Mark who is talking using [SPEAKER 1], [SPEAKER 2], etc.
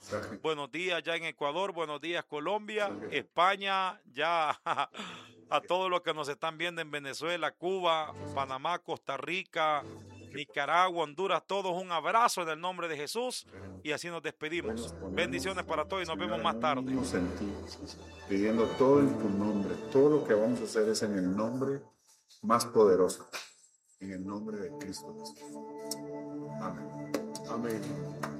[SPEAKER 1] Buenos días ya en Ecuador, buenos días Colombia, España, ya a todos los que nos están viendo en Venezuela, Cuba, Panamá, Costa Rica, Nicaragua, Honduras, todos un abrazo en el nombre de Jesús y así nos despedimos. Bendiciones para todos y nos vemos
[SPEAKER 2] Señor,
[SPEAKER 1] más tarde.
[SPEAKER 2] unimos en ti, pidiendo todo en tu nombre. Todo lo que vamos a hacer es en el nombre más poderoso, en el nombre de Cristo Jesús. Amén. Amén.